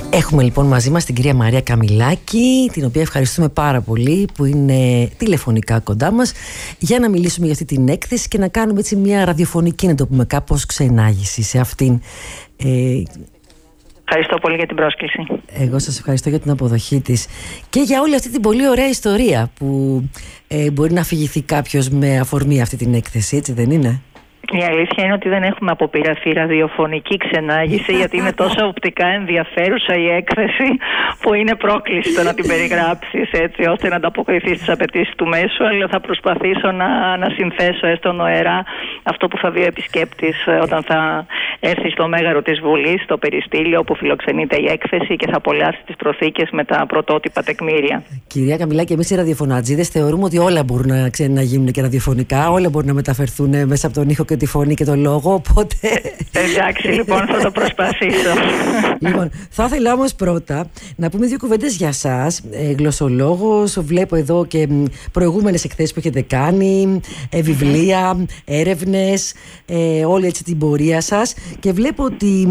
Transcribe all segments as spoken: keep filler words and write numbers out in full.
Έχουμε λοιπόν μαζί μας την κυρία Μαρία Καμιλάκη, την οποία ευχαριστούμε πάρα πολύ που είναι τηλεφωνικά κοντά μας, για να μιλήσουμε για αυτή την έκθεση και να κάνουμε έτσι μια ραδιοφωνική, να το πούμε κάπως, ξενάγηση σε αυτήν. Ε, Ευχαριστώ πολύ για την πρόσκληση. Εγώ σας ευχαριστώ για την αποδοχή της και για όλη αυτή την πολύ ωραία ιστορία που ε, μπορεί να αφηγηθεί κάποιος με αφορμή αυτή την έκθεση, έτσι δεν είναι? Η αλήθεια είναι ότι δεν έχουμε αποπειραθεί ραδιοφωνική ξενάγηση, γιατί είναι τόσο οπτικά ενδιαφέρουσα η έκθεση που είναι πρόκληση το να την περιγράψεις έτσι ώστε να ανταποκριθεί στις απαιτήσεις του μέσου. Αλλά θα προσπαθήσω να, να συνθέσω έστω νοερά αυτό που θα δει ο επισκέπτης όταν θα έρθει στο μέγαρο της Βουλής, στο περιστήλιο όπου φιλοξενείται η έκθεση και θα απολαύσει τις προθήκες με τα πρωτότυπα τεκμήρια. Κυρία Καμιλάκη, εμείς οι ραδιοφωνατζίδες θεωρούμε ότι όλα μπορούν να, ξέ, να γίνουν και ραδιοφωνικά, όλα μπορούν να μεταφερθούν μέσα από τον ήχο και τη φωνή και τον λόγο, οπότε... Εντάξει, λοιπόν, θα το προσπαθήσω. Λοιπόν, θα ήθελα όμως πρώτα να πούμε δύο κουβέντες για σας. Ε, γλωσσολόγος, βλέπω εδώ και προηγούμενες εκθέσεις που έχετε κάνει, ε, βιβλία, έρευνες, ε, όλη έτσι την πορεία σας, και βλέπω ότι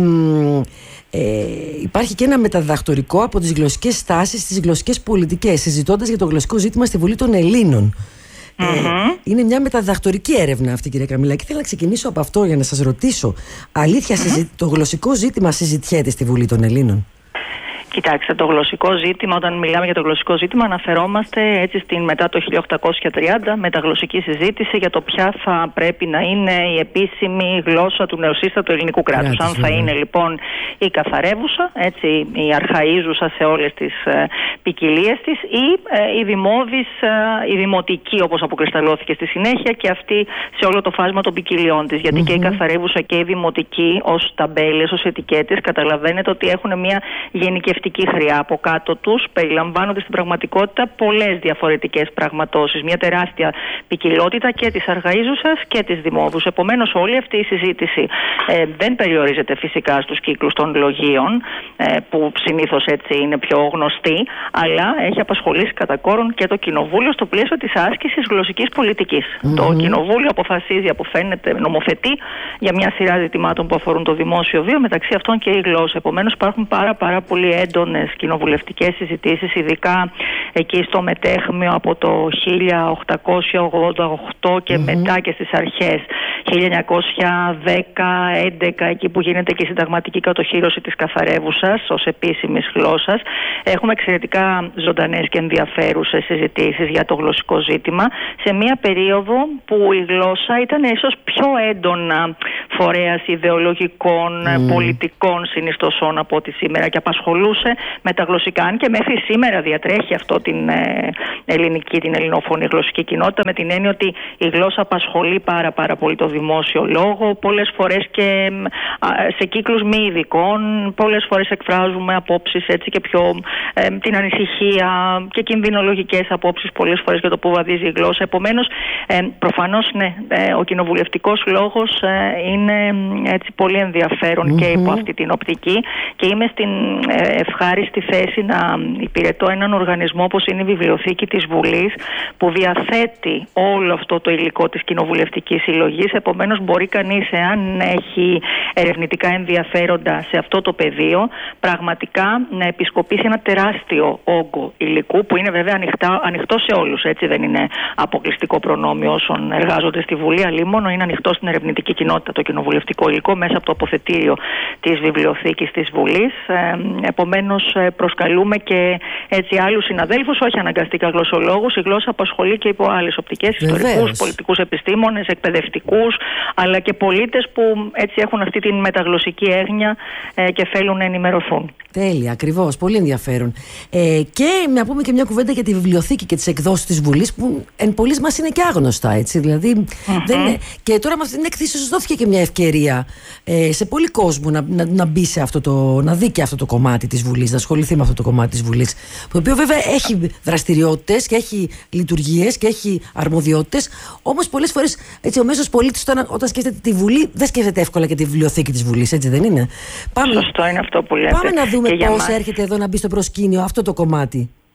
ε, υπάρχει και ένα μεταδιδακτορικό από τις γλωσσικές στάσεις στις γλωσσικές πολιτικές, συζητώντας για το γλωσσικό ζήτημα στη Βουλή των Ελλήνων. Mm-hmm. Ε, είναι μια μεταδιδακτορική έρευνα αυτή, κυρία Καμιλάκη. Θέλω να ξεκινήσω από αυτό για να σας ρωτήσω. Αλήθεια, mm-hmm. συζη... το γλωσσικό ζήτημα συζητιέται στη Βουλή των Ελλήνων? Κοιτάξτε, το γλωσσικό ζήτημα, όταν μιλάμε για το γλωσσικό ζήτημα, αναφερόμαστε έτσι στην μετά το χίλια οκτακόσια τριάντα μεταγλωσσική συζήτηση για το ποια θα πρέπει να είναι η επίσημη γλώσσα του νεοσύστατου ελληνικού κράτους. Αν θα είναι λοιπόν η καθαρεύουσα, έτσι, η αρχαΐζουσα σε όλες τις ε, ποικιλίες της, ή ε, η δημόδης, ε, η δημοτική, όπως αποκρισταλώθηκε στη συνέχεια, και αυτή σε όλο το φάσμα των ποικιλιών της. Γιατί mm-hmm. και η καθαρεύουσα και η δημοτική ως ταμπέλες, ως ετικέτες, καταλαβαίνετε ότι έχουν μια γενικευτική χρειά από κάτω τους, περιλαμβάνονται στην πραγματικότητα πολλές διαφορετικές πραγματώσεις, μια τεράστια ποικιλότητα και της αργαΐζουσας και της δημόδους. Επομένως, όλη αυτή η συζήτηση ε, δεν περιορίζεται φυσικά στους κύκλους των λογίων, ε, που συνήθως έτσι είναι πιο γνωστοί, αλλά έχει απασχολήσει κατά κόρον και το Κοινοβούλιο στο πλαίσιο της άσκησης γλωσσικής πολιτικής. Mm-hmm. Το Κοινοβούλιο αποφασίζει, αποφαίνεται, νομοθετεί για μια σειρά ζητημάτων που αφορούν το δημόσιο βίο, μεταξύ αυτών και η γλώσσα. Επομένως, υπάρχουν πάρα, πάρα πολύ έντονες κοινοβουλευτικές συζητήσεις, ειδικά εκεί στο μετέχμιο από το χίλια οκτακόσια ογδόντα οκτώ και mm-hmm. μετά και στις αρχές χίλια εννιακόσια δέκα έντεκα, εκεί που γίνεται και η συνταγματική κατοχύρωση της καθαρεύουσας ως επίσημης γλώσσας. Έχουμε εξαιρετικά ζωντανές και ενδιαφέρουσες συζητήσεις για το γλωσσικό ζήτημα, σε μια περίοδο που η γλώσσα ήταν ίσως πιο έντονα φορέας ιδεολογικών, mm. πολιτικών συνιστοσών από ό,τι σήμερα, και απασχολούσε με τα γλωσσικά. Αν και μέχρι σήμερα διατρέχει αυτό την ε, ελληνική, την ελληνόφωνη γλωσσική κοινότητα, με την έννοια ότι η γλώσσα απασχολεί πάρα, πάρα πολύ το δημόσιο λόγο, πολλές φορές και α, σε κύκλους μη ειδικών, πολλές φορές εκφράζουμε απόψεις έτσι και πιο ε, την ανησυχία και κινδυνολογικές απόψεις πολλές φορές για το που βαδίζει η γλώσσα. Επομένως, ε, προφανώς ναι, ε, ο κοινοβουλευτικός λόγος ε, είναι έτσι πολύ ενδιαφέρον mm-hmm. και υπό αυτή την οπτική, και είμαι στην ε, ευχάριστη θέση να υπηρετώ έναν οργανισμό όπως είναι η Βιβλιοθήκη της Βουλής, που διαθέτει όλο αυτό το υλικό της κοινοβουλευτικής συλλογής. Επομένως, μπορεί κανείς, εάν έχει ερευνητικά ενδιαφέροντα σε αυτό το πεδίο, πραγματικά να επισκοπήσει ένα τεράστιο όγκο υλικού, που είναι βέβαια ανοιχτά, ανοιχτό σε όλους. Έτσι, δεν είναι αποκλειστικό προνόμιο όσων εργάζονται στη Βουλή, αλλήμονο είναι ανοιχτό στην ερευνητική κοινότητα το κοινοβουλευτικό υλικό μέσα από το αποθετήριο της Βιβλιοθήκης της Βουλής. Ε, επομένως, προσκαλούμε και έτσι άλλους συναδέλφους, όχι αναγκαστικά γλωσσολόγους. Η γλώσσα απασχολεί και υπό άλλες οπτικές, ιστορικούς, πολιτικούς επιστήμονες, εκπαιδευτικούς, αλλά και πολίτες που έτσι έχουν αυτή την μεταγλωσσική έγνοια ε, και θέλουν να ενημερωθούν. Τέλεια, ακριβώς. Πολύ ενδιαφέρον. Ε, και να πούμε και μια κουβέντα για τη βιβλιοθήκη και τις εκδόσεις της Βουλής, που εν πολλοίς μας είναι και άγνωστα, έτσι. Δηλαδή, mm-hmm. δεν είναι... Και τώρα με αυτή την έκθεση σας δόθηκε και μια ευκαιρία ε, σε πολλοί κόσμο να, να, να μπει σε αυτό το. Να δει και αυτό το κομμάτι της Βουλής, να ασχοληθεί με αυτό το κομμάτι της Βουλής. Το οποίο βέβαια έχει δραστηριότητες και έχει λειτουργίες και έχει αρμοδιότητες. Όμως πολλές φορές έτσι, ο μέσος πολίτης όταν, όταν σκέφτεται τη Βουλή, δεν σκέφτεται εύκολα και τη βιβλιοθήκη της Βουλής, έτσι δεν είναι? Πάμε, Σωστό είναι αυτό που λέτε. Πάμε να δούμε πώς έρχεται εδώ να μπει στο προσκήνιο αυτό το κομμάτι.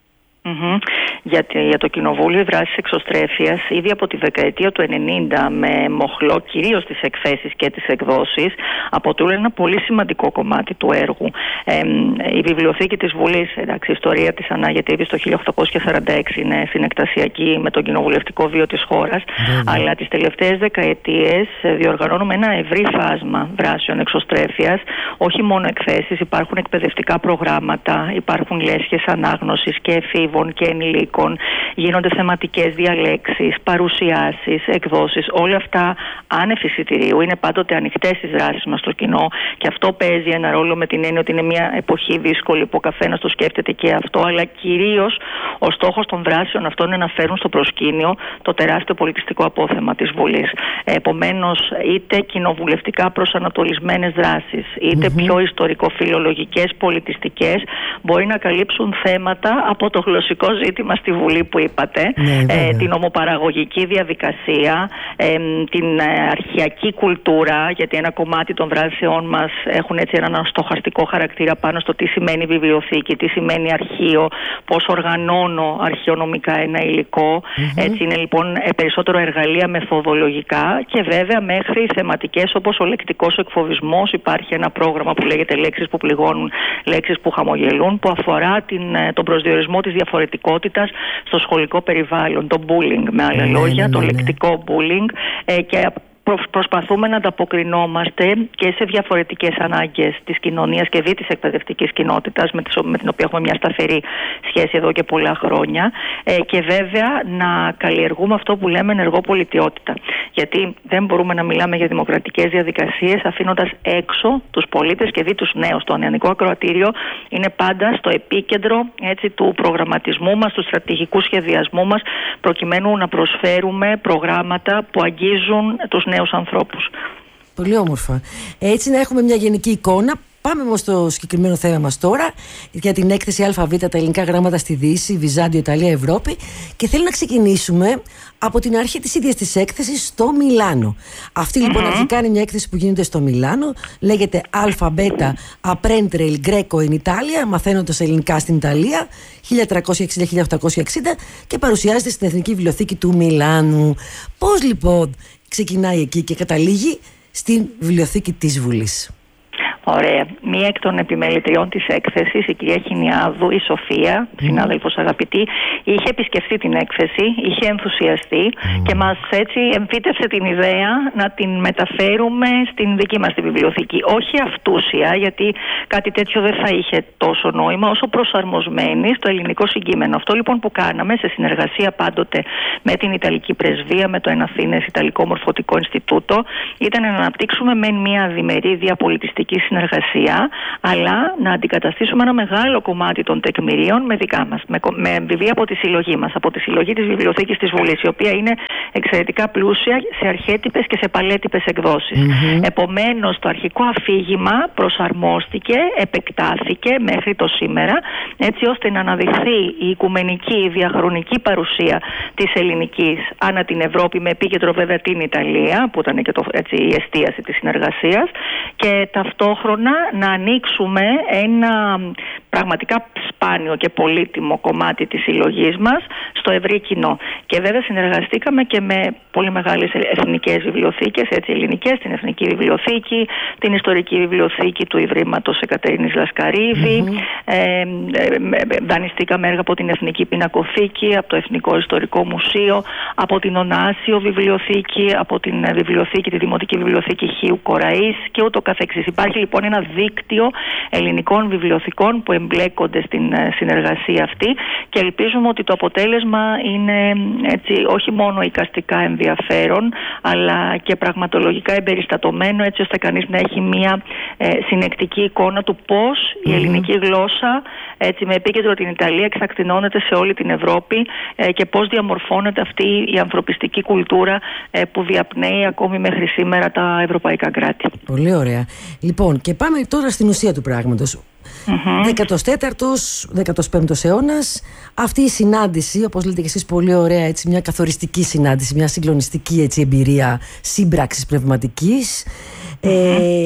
Mm-hmm. Για, για το Κοινοβούλιο Δράσης Εξωστρέφειας, ήδη από τη δεκαετία του ενενήντα, με μοχλό κυρίως τις εκθέσεις και τις εκδόσεις, αποτελούν ένα πολύ σημαντικό κομμάτι του έργου. Ε, η βιβλιοθήκη της Βουλής, εντάξει, η ιστορία της ανάγεται ήδη στο χίλια οκτακόσια σαράντα έξι, είναι συνεκτασιακή με τον κοινοβουλευτικό βίο της χώρας, mm-hmm. αλλά τις τελευταίες δεκαετίες διοργανώνουμε ένα ευρύ φάσμα δράσεων εξωστρέφειας, όχι μόνο εκθέσεις, υπάρχουν εκπαιδευτικά προγράμματα, υπάρχουν λέσχες ανάγνωσης και εφήβων και ενηλίκων, γίνονται θεματικές διαλέξεις, παρουσιάσεις, εκδόσεις, όλα αυτά άνευ εισιτηρίου, είναι πάντοτε ανοιχτές στις δράσεις μας στο κοινό, και αυτό παίζει ένα ρόλο με την έννοια ότι είναι μια εποχή δύσκολη που ο καθένας το σκέφτεται και αυτό, αλλά κυρίως ο στόχος των δράσεων αυτών είναι να φέρουν στο προσκήνιο το τεράστιο πολιτιστικό απόθεμα της Βουλής. Επομένως, είτε κοινοβουλευτικά προσανατολισμένες δράσεις, είτε mm-hmm. πιο ιστορικοφιλολογικές, πολιτιστικές, μπορεί να καλύψουν θέματα από το γλωσσικό ζήτημα στη Βουλή που είπατε, ναι, ε, την ομοπαραγωγική διαδικασία, ε, την ε, αρχαιακή κουλτούρα, γιατί ένα κομμάτι των δράσεών μας έχουν έτσι έναν στοχαστικό χαρακτήρα πάνω στο τι σημαίνει βιβλιοθήκη, τι σημαίνει αρχείο, πώς οργανώνω αρχαιονομικά ένα υλικό. Mm-hmm. Έτσι είναι λοιπόν περισσότερο εργαλεία μεθοδολογικά, και βέβαια μέχρι θεματικές όπως ο λεκτικός εκφοβισμός. Υπάρχει ένα πρόγραμμα που λέγεται λέξεις που πληγώνουν, λέξεις που χαμογελούν, που αφορά την, τον προσδιορισμό της διαφορετικότητας στο σχολικό περιβάλλον, το bullying με άλλα ναι, λόγια, ναι, ναι, το ναι. λεκτικό bullying, ε, και προσπαθούμε να ανταποκρινόμαστε και σε διαφορετικές ανάγκες της κοινωνίας και δι της εκπαιδευτικής κοινότητας, με την οποία έχουμε μια σταθερή σχέση εδώ και πολλά χρόνια, ε, και βέβαια να καλλιεργούμε αυτό που λέμε ενεργό πολιτιότητα. Γιατί δεν μπορούμε να μιλάμε για δημοκρατικές διαδικασίες αφήνοντας έξω τους πολίτες και δι τους νέους. Το νεανικό ακροατήριο είναι πάντα στο επίκεντρο, έτσι, του προγραμματισμού μας, του στρατηγικού σχεδιασμού μας, προκειμένου να προσφέρουμε προγράμματα που αγγίζουν τους νέους ανθρώπους. Πολύ όμορφα. Έτσι να έχουμε μια γενική εικόνα. Πάμε όμως στο συγκεκριμένο θέμα μας τώρα, για την έκθεση ΑΒ, τα ελληνικά γράμματα στη Δύση, Βυζάντιο, Ιταλία, Ευρώπη, και θέλω να ξεκινήσουμε από την αρχή της ίδιας της έκθεσης στο Μιλάνο. Αυτή λοιπόν mm-hmm. αρχικά είναι μια έκθεση που γίνεται στο Μιλάνο, λέγεται ΑΒ Apprendere il Greco in Italia, μαθαίνοντας ελληνικά στην Ιταλία, χίλια τριακόσια εξήντα με χίλια οκτακόσια εξήντα, και παρουσιάζεται στην Εθνική Βιβλιοθήκη του Μιλάνου. Πώς λοιπόν ξεκινάει εκεί και καταλήγει στην Βιβλιοθήκη της Βουλής? Ωραία. Μία εκ των επιμελητριών της έκθεσης, η κυρία Χινιάδου, η Σοφία, mm. συνάδελφος αγαπητή, είχε επισκεφθεί την έκθεση, είχε ενθουσιαστεί mm. και μας έτσι εμφύτευσε την ιδέα να την μεταφέρουμε στην δική μας τη βιβλιοθήκη. Όχι αυτούσια, γιατί κάτι τέτοιο δεν θα είχε τόσο νόημα, όσο προσαρμοσμένη στο ελληνικό συγκείμενο. Αυτό λοιπόν που κάναμε, σε συνεργασία πάντοτε με την Ιταλική Πρεσβεία, με το Εναθήνες Ιταλικό Μορφωτικό Ινστιτούτο, ήταν να αναπτύξουμε με μια διμερή διαπολιτιστική συνεργασία, αλλά να αντικαταστήσουμε ένα μεγάλο κομμάτι των τεκμηρίων με δικά μας, με, με βιβλία από τη συλλογή μας, από τη συλλογή της Βιβλιοθήκης της Βουλής, η οποία είναι εξαιρετικά πλούσια σε αρχέτυπες και σε παλέτυπες εκδόσεις. Mm-hmm. Επομένως, το αρχικό αφήγημα προσαρμόστηκε, επεκτάθηκε μέχρι το σήμερα, έτσι ώστε να αναδειχθεί η οικουμενική, η διαχρονική παρουσία της ελληνικής ανά την Ευρώπη, με επίκεντρο βέβαια την Ιταλία, που ήταν και το, έτσι, η εστίαση της συνεργασίας, και ταυτόχρονα να ανοίξουμε ένα πραγματικά σπάνιο και πολύτιμο κομμάτι της συλλογής μας στο ευρύ κοινό. Και βέβαια συνεργαστήκαμε και με πολύ μεγάλες εθνικές βιβλιοθήκες, έτσι, ελληνικές, την Εθνική Βιβλιοθήκη, την Ιστορική Βιβλιοθήκη του Ιδρύματος Εκατερίνης Λασκαρίβη, mm-hmm. ε, ε, δανειστήκαμε έργα από την Εθνική Πινακοθήκη, από το Εθνικό Ιστορικό Μουσείο, από την Ωνάσιο Βιβλιοθήκη, από την Βιβλιοθήκη, τη Δημοτική Βιβλιοθήκη Χίου Κοραής και ούτω καθεξής. Υπάρχει λοιπόν ένα δίκτυο ελληνικών βιβλιοθηκών που εμπλέκονται στην συνεργασία αυτή, και ελπίζουμε ότι το αποτέλεσμα είναι, έτσι, όχι μόνο εικαστικά ενδιαφέρον, αλλά και πραγματολογικά εμπεριστατωμένο, έτσι ώστε κανείς να έχει μια ε, συνεκτική εικόνα του πώς mm-hmm. η ελληνική γλώσσα, έτσι, με επίκεντρο την Ιταλία, εξακτηνώνεται σε όλη την Ευρώπη, ε, και πώς διαμορφώνεται αυτή η ανθρωπιστική κουλτούρα ε, που διαπνέει ακόμη μέχρι σήμερα τα ευρωπαϊκά κράτη. Πολύ ωραία. Λοιπόν, και πάμε τώρα στην ουσία του πράγματος. Mm-hmm. δέκατος τέταρτος, δέκατος πέμπτος αιώνας, αυτή η συνάντηση, όπως λέτε και εσείς πολύ ωραία, έτσι, μια καθοριστική συνάντηση, μια συγκλονιστική, έτσι, εμπειρία σύμπραξης πνευματικής. Mm-hmm. ε,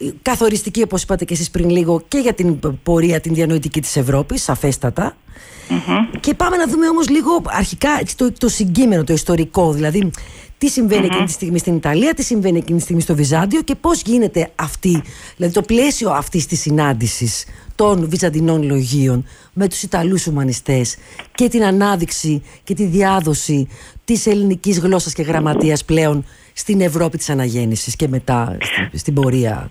καθοριστική, όπως είπατε και εσείς πριν λίγο, και για την πορεία την διανοητική της Ευρώπης, σαφέστατα. Mm-hmm. Και πάμε να δούμε όμως λίγο αρχικά το, το συγκείμενο, το ιστορικό, δηλαδή τι συμβαίνει mm-hmm. εκείνη τη στιγμή στην Ιταλία, τι συμβαίνει εκείνη τη στιγμή στο Βυζάντιο και πώς γίνεται αυτή, δηλαδή το πλαίσιο αυτής της συνάντησης των Βυζαντινών λογίων με τους Ιταλούς ουμανιστές και την ανάδειξη και τη διάδοση της ελληνικής γλώσσας και γραμματείας πλέον στην Ευρώπη της αναγέννησης και μετά στην, στην πορεία.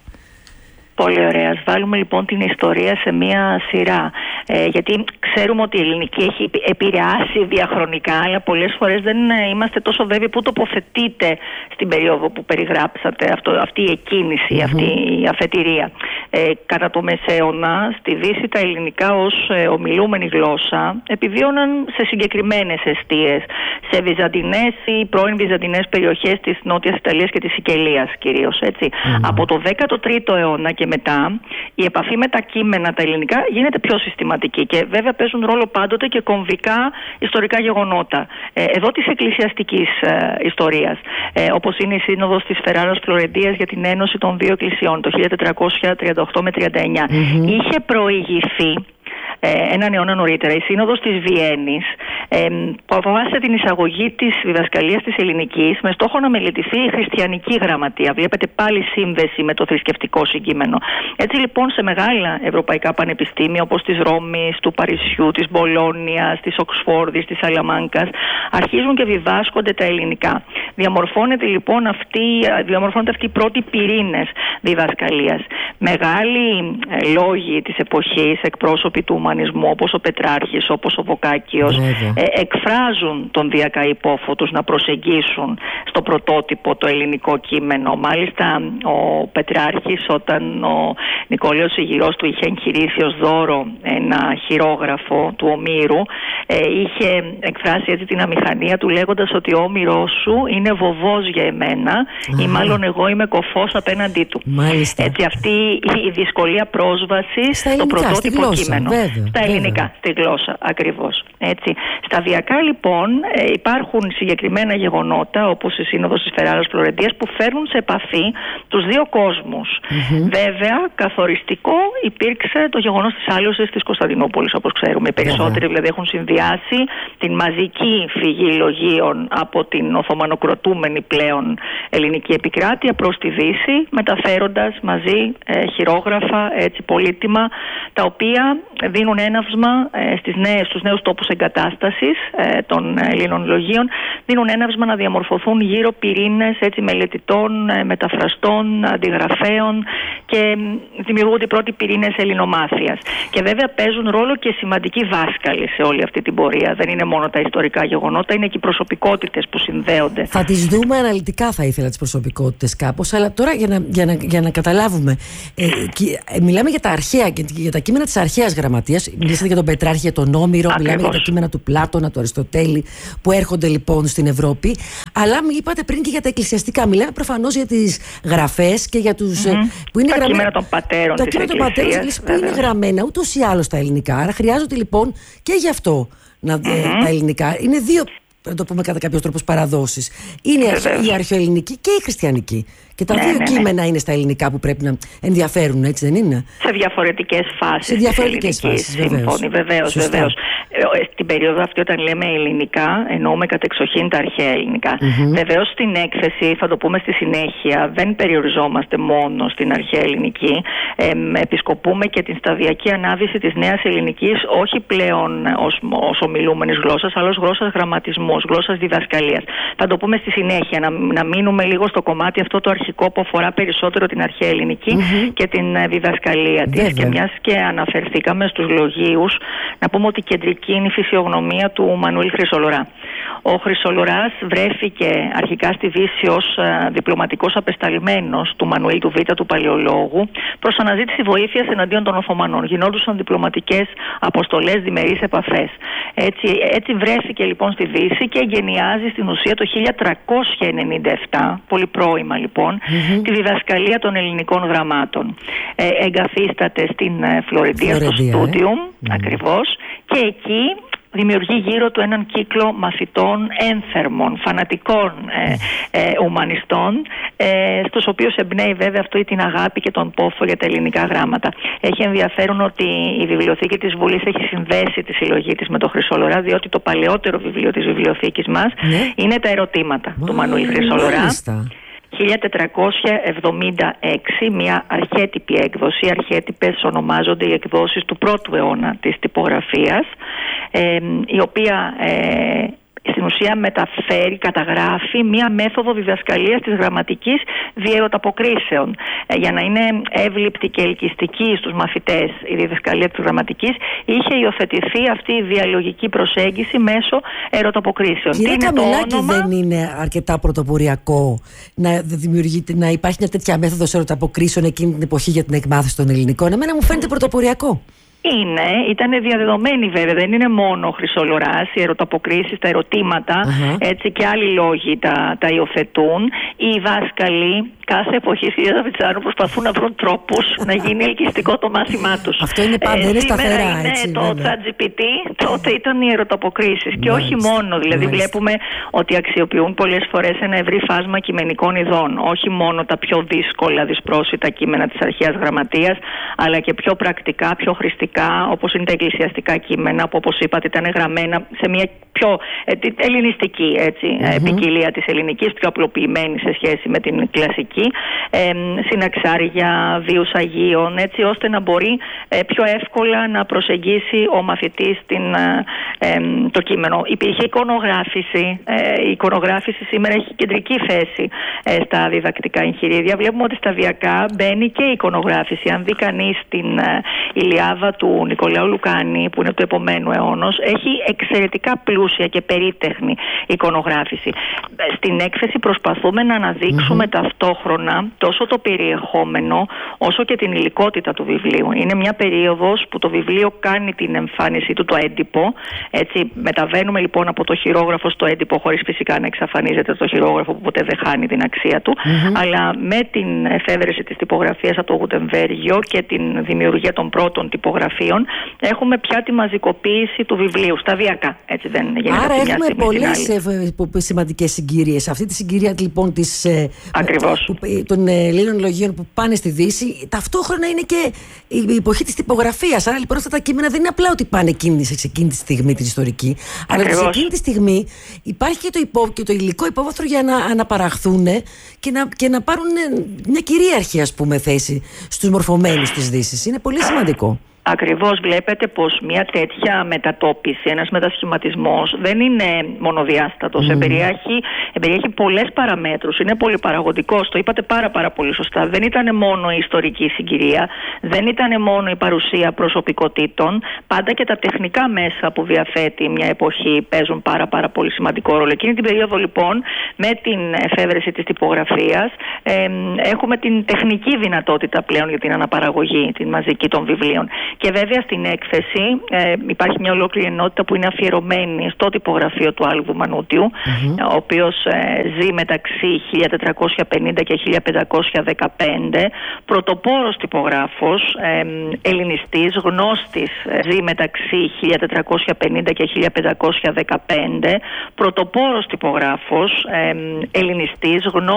Πολύ ωραία. Ας βάλουμε λοιπόν την ιστορία σε μία σειρά. Ε, γιατί ξέρουμε ότι η ελληνική έχει επηρεάσει διαχρονικά, αλλά πολλές φορές δεν είμαστε τόσο βέβαιοι πού τοποθετείται στην περίοδο που περιγράψατε αυτό, αυτή η εκκίνηση, mm-hmm. αυτή η αφετηρία. Ε, κατά το Μεσαίωνα, στη Δύση τα ελληνικά ως ε, ομιλούμενη γλώσσα επιβίωναν σε συγκεκριμένες εστίες, σε βυζαντινές ή πρώην βυζαντινές περιοχές της Νότιας Ιταλίας και της Σικελίας κυρίως. Έτσι. Mm-hmm. Από το δέκατο τρίτο αιώνα και μετά η επαφή με τα κείμενα τα ελληνικά γίνεται πιο συστηματική και βέβαια παίζουν ρόλο πάντοτε και κομβικά ιστορικά γεγονότα. Ε, εδώ της εκκλησιαστικής ε, ιστορίας, ε, όπως είναι η Σύνοδος της Φεράρας Φλωρεντίας για την Ένωση των Δύο Εκκλησιών το χίλια τετρακόσια τριάντα οκτώ με τριάντα εννιά. Mm-hmm. Είχε προηγηθεί έναν αιώνα νωρίτερα η Σύνοδος της Βιέννης, ε, που αποφάσισε την εισαγωγή της διδασκαλίας της ελληνικής με στόχο να μελετηθεί η χριστιανική γραμματεία. Βλέπετε πάλι σύνδεση με το θρησκευτικό συγκείμενο. Έτσι λοιπόν σε μεγάλα ευρωπαϊκά πανεπιστήμια όπως της Ρώμης, του Παρισιού, της Μπολόνιας, της Οξφόρδης, της Σαλαμάνκας αρχίζουν και διδάσκονται τα ελληνικά. Διαμορφώνεται λοιπόν αυτή, διαμορφώνεται αυτοί οι πρώτοι πυρήνες διδασκαλίας. Μεγάλοι ε, λόγοι της εποχής, εκπρόσωποι του ουμανισμού όπως ο Πετράρχης, όπως ο Βοκάκιος, ε, εκφράζουν τον διακαηπόφο τους να προσεγγίσουν στο πρωτότυπο το ελληνικό κείμενο. Μάλιστα ο Πετράρχης, όταν ο Νικόλαιος Ιγυρός του είχε εγχειρήσει ως δώρο ένα χειρόγραφο του Ομήρου, ε, είχε εκφράσει έτσι την αμηχανία του λέγοντας ότι ο Όμηρός σου είναι βοβός για εμένα ή μάλλον εγώ είμαι κοφός απέναντί του. Μάλιστα. Έτσι αυτή η δυσκολία πρόσβασης στο ελληνικά, πρωτότυπο κείμενο. Βέβαια, στα ελληνικά, βέβαια. Στη γλώσσα ακριβώς. Έτσι. Σταδιακά λοιπόν ε, υπάρχουν συγκεκριμένα γεγονότα όπως η Σύνοδος της Φεράρας Φλωρεντίας που φέρνουν σε επαφή τους δύο κόσμους. Mm-hmm. Βέβαια καθοριστικό υπήρξε το γεγονός της άλωσης της Κωνσταντινούπολης όπως ξέρουμε. Οι περισσότεροι δηλαδή έχουν συνδυάσει την μαζική φυγή λογίων από την Οθωμανοκροτούμενη πλέον ελληνική επικράτεια προς τη Δύση, μεταφέροντας μαζί ε, χειρόγραφα, έτσι, πολύτιμα, τα οποία δίνουν έναυσμα ε, στις νέες, στους νέους τόπους εγκατάστασης ε, των Ελλήνων λογίων, δίνουν έναυσμα να διαμορφωθούν γύρω πυρήνες έτσι, μελετητών, ε, μεταφραστών, αντιγραφέων και ε, δημιουργούνται οι πρώτοι πυρήνες ελληνομάθειας. Και βέβαια παίζουν ρόλο και σημαντικοί δάσκαλοι σε όλη αυτή την πορεία. Δεν είναι μόνο τα ιστορικά γεγονότα, είναι και οι προσωπικότητες που συνδέονται. Θα τις δούμε αναλυτικά, θα ήθελα τις προσωπικότητες κάπως, αλλά τώρα για να, για να, για να καταλάβουμε. Ε, και, ε, μιλάμε για τα αρχαία, για, για τα κείμενα της αρχαίας γραμματείας. Μιλήσατε για τον Πετράρχη, για τον Όμηρο, Ακριβώς. μιλάμε για τα κείμενα του Πλάτωνα, του Αριστοτέλη, που έρχονται λοιπόν στην Ευρώπη. Αλλά είπατε πριν και για τα εκκλησιαστικά. Μιλάμε προφανώς για τις γραφές και για τους. Mm-hmm. Που είναι τα γραμμένα, κείμενα των πατέρων τα της κείμενα των πατέρων της Εκκλησίας που είναι γραμμένα ούτως ή άλλως στα ελληνικά. Άρα χρειάζονται λοιπόν και γι' αυτό να, mm-hmm. ε, τα ελληνικά. Είναι δύο, να το πούμε κατά κάποιο τρόπο, παραδόσεις. Είναι Βεβαίως. η αρχαιοελληνική και η χριστιανική. Και τα ναι, δύο ναι, κείμενα ναι. είναι στα ελληνικά που πρέπει να ενδιαφέρουν, έτσι δεν είναι? Σε διαφορετικές φάσεις. Σε διαφορετικές φάσεις, βεβαίως. Βεβαίως, βεβαίως. Στην περίοδο αυτή, όταν λέμε ελληνικά, εννοούμε κατεξοχήν τα αρχαία ελληνικά. Mm-hmm. Βεβαίως, στην έκθεση, θα το πούμε στη συνέχεια, δεν περιοριζόμαστε μόνο στην αρχαία ελληνική. Ε, επισκοπούμε και την σταδιακή ανάδυση της νέας ελληνικής, όχι πλέον ως, ως ομιλούμενης γλώσσας, αλλά ως γλώσσας γραμματισμού, ως γλώσσας διδασκαλίας. Θα το πούμε στη συνέχεια, να, να μείνουμε λίγο στο κομμάτι αυτό το αρχικό που αφορά περισσότερο την αρχαία ελληνική mm-hmm. και την uh, διδασκαλία της. Βέβαια. Και μιας και αναφερθήκαμε στους λογίους, να πούμε ότι κεντρική είναι η φυσιογνωμία του Μανουήλ Χρυσολορά. Ο Χρυσολοράς βρέθηκε αρχικά στη Δύση ως uh, διπλωματικός απεσταλμένος του Μανουήλ του Β' του Παλαιολόγου προς αναζήτηση βοήθειας εναντίον των Οθωμανών. Γινόντουσαν διπλωματικές αποστολές, διμερείς επαφές. Έτσι, έτσι βρέθηκε λοιπόν στη Δύση και εγκαινιάζει στην ουσία το χίλια τριακόσια ενενήντα επτά, πολύ πρώιμα λοιπόν, mm-hmm. τη διδασκαλία των ελληνικών γραμμάτων. Ε, εγκαθίσταται στην ε, Φλωρεντία, στο Στούντιουμ, mm-hmm. ακριβώς, και εκεί δημιουργεί γύρω του έναν κύκλο μαθητών ένθερμων, φανατικών ε, ε, ουμανιστών, ε, στους οποίους εμπνέει βέβαια αυτή την αγάπη και τον πόθο για τα ελληνικά γράμματα. Έχει ενδιαφέρον ότι η Βιβλιοθήκη της Βουλής έχει συνδέσει τη συλλογή της με το Χρυσόλορα, διότι το παλαιότερο βιβλίο της βιβλιοθήκης μας ναι. είναι τα ερωτήματα Μα, του Μανουήλ Χρυσόλορα. χίλια τετρακόσια εβδομήντα έξι, μια αρχέτυπη έκδοση. Αρχέτυπες ονομάζονται οι εκδόσεις του πρώτου αιώνα της τυπογραφίας, ε, η οποία ε, στην ουσία μεταφέρει, καταγράφει μία μέθοδο διδασκαλίας της γραμματικής διερωταποκρίσεων. Ε, για να είναι εύληπτη και ελκυστική στους μαθητές η διδασκαλία της γραμματικής, είχε υιοθετηθεί αυτή η διαλογική προσέγγιση μέσω ερωταποκρίσεων. Κύριε Καμιλάκη, όνομα... δεν είναι αρκετά πρωτοποριακό να, να υπάρχει μια τέτοια μέθοδος ερωταποκρίσεων εκείνη την εποχή για την εκμάθηση των ελληνικών? Εμένα μου φαίνεται πρωτοποριακό. Είναι, ήταν διαδεδομένη βέβαια, δεν είναι μόνο ο Χρυσόλορας, οι ερωταποκρίσεις, τα ερωτήματα, uh-huh. έτσι και άλλοι λόγοι τα, τα υιοθετούν. Οι δάσκαλοι κάθε εποχή, κυρία Δαβιτσάνου, προσπαθούν να βρουν τρόπους να γίνει ελκυστικό το μάθημά τους. Αυτό είναι πάντα, ε, είναι σταθερά. Είναι έτσι, το ChatGPT, τότε ήταν οι ερωταποκρίσεις. Και όχι μόνο, δηλαδή μάλιστα. βλέπουμε ότι αξιοποιούν πολλές φορές ένα ευρύ φάσμα κειμενικών ειδών. Όχι μόνο τα πιο δύσκολα, δυσπρόσιτα κείμενα της αρχαίας γραμματείας, αλλά και πιο πρακτικά, πιο χρηστικά, όπως είναι τα εκκλησιαστικά κείμενα, που όπως είπατε ήταν γραμμένα σε μια πιο ε, ελληνιστική έτσι, mm-hmm. ποικιλία της ελληνικής, πιο απλοποιημένη σε σχέση με την κλασική. Ε, συναξάρια, βίους Αγίων, έτσι ώστε να μπορεί ε, πιο εύκολα να προσεγγίσει ο μαθητής την, ε, το κείμενο. Υπήρχε εικονογράφηση. Ε, η εικονογράφηση σήμερα έχει κεντρική θέση ε, στα διδακτικά εγχειρίδια. Βλέπουμε ότι σταδιακά μπαίνει και η εικονογράφηση. Αν δει κανείς την ε, Ηλιάδα του Νικολάου Λουκάνη, που είναι του επομένου αιώνος, έχει εξαιρετικά πλούσια και περίτεχνη εικονογράφηση. Στην έκθεση προσπαθούμε να αναδείξουμε mm-hmm. ταυτόχρονα τόσο το περιεχόμενο όσο και την υλικότητα του βιβλίου. Είναι μια περίοδος που το βιβλίο κάνει την εμφάνισή του, το έντυπο. Έτσι, μεταβαίνουμε λοιπόν από το χειρόγραφο στο έντυπο, χωρίς φυσικά να εξαφανίζεται το χειρόγραφο που ποτέ δεν χάνει την αξία του, mm-hmm. αλλά με την εφεύρεση της τυπογραφίας από το Γουτεμβέργιο και την δημιουργία των πρώτων τυπογραφίων, έχουμε πια τη μαζικοποίηση του βιβλίου σταδιακά. Έτσι, δεν γίνεται. Άρα έχουμε πολλές σημαντικές συγκυρίες. Αυτή τη συγκυρία λοιπόν της, Ακριβώς. των Ελλήνων λογίων που πάνε στη Δύση, ταυτόχρονα είναι και η εποχή της τυπογραφίας. Άρα λοιπόν αυτά τα κείμενα δεν είναι απλά ότι πάνε εκείνη, σε εκείνη τη στιγμή την ιστορική, αλλά σε εκείνη τη στιγμή υπάρχει και το, υπό, και το υλικό υπόβαθρο για να αναπαραχθούν και να, και να πάρουν μια κυρίαρχη, ας πούμε, θέση στους μορφωμένους της Δύσης. Είναι πολύ σημαντικό. Ακριβώς, βλέπετε πως μια τέτοια μετατόπιση, ένας μετασχηματισμός δεν είναι μονοδιάστατος, mm. εμπεριέχει, εμπεριέχει πολλές παραμέτρους, είναι πολυπαραγωγικός, το είπατε πάρα πάρα πολύ σωστά. Δεν ήταν μόνο η ιστορική συγκυρία, δεν ήταν μόνο η παρουσία προσωπικότητων, πάντα και τα τεχνικά μέσα που διαθέτει μια εποχή παίζουν πάρα πάρα πολύ σημαντικό ρόλο. Εκείνη την περίοδο λοιπόν, με την εφεύρεση της τυπογραφίας, ε, έχουμε την τεχνική δυνατότητα πλέον για την αναπαραγωγή, την μαζική των βιβλίων. Και βέβαια στην έκθεση ε, υπάρχει μια ολόκληρη ενότητα που είναι αφιερωμένη στο τυπογραφείο του Άλβου Μανούτιου, mm-hmm. ο οποίος ε, ζει μεταξύ χίλια τετρακόσια πενήντα και χίλια πεντακόσια δεκαπέντε, πρωτοπόρος τυπογράφος, ε, ελληνιστής, γνώστης, ε, ζει μεταξύ χίλια τετρακόσια πενήντα και χίλια πεντακόσια δεκαπέντε, πρωτοπόρος τυπογράφος, ε, ελληνιστής, γνώστης